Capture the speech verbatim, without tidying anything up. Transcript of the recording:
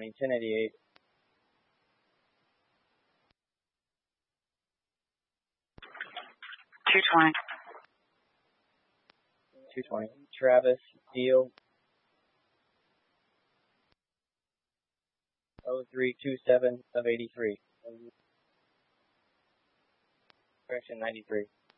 ten eighty-eight. two twenty. two twenty. Travis Deal. oh three two seven of eighty-three. Correction ninety-three.